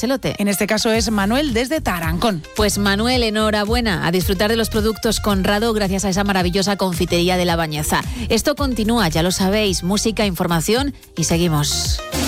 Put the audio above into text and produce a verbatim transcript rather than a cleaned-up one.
elote. En este caso es Manuel desde Tarancón. Pues Manuel, enhorabuena, a disfrutar de los productos Conrado gracias a esa maravillosa confitería de La Bañeza. Esto continúa, ya lo sabéis, música, información y seguimos.